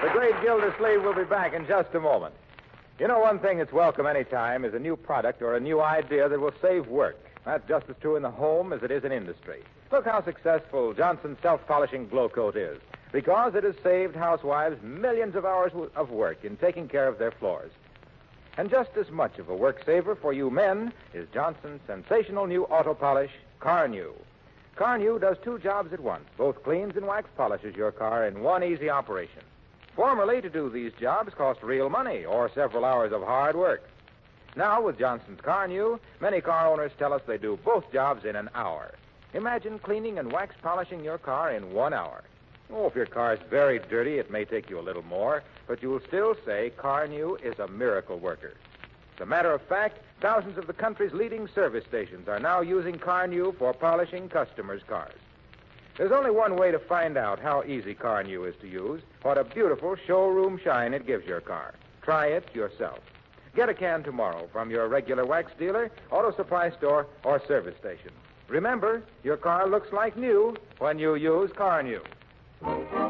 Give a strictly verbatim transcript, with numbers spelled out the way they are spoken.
The great Gildersleeve will be back in just a moment. You know, one thing that's welcome any time is a new product or a new idea that will save work. That's just as true in the home as it is in industry. Look how successful Johnson's self-polishing glow coat is, because it has saved housewives millions of hours of work in taking care of their floors. And just as much of a work saver for you men is Johnson's sensational new auto polish, Carnu. Carnu does two jobs at once, both cleans and wax polishes your car in one easy operation. Formerly, to do these jobs cost real money or several hours of hard work. Now, with Johnson's Carnu, many car owners tell us they do both jobs in an hour. Imagine cleaning and wax polishing your car in one hour. Oh, if your car is very dirty, it may take you a little more, but you'll still say Carnu is a miracle worker. As a matter of fact, thousands of the country's leading service stations are now using Carnu for polishing customers' cars. There's only one way to find out how easy Carnu is to use, what a beautiful showroom shine it gives your car. Try it yourself. Get a can tomorrow from your regular wax dealer, auto supply store, or service station. Remember, your car looks like new when you use Carnu.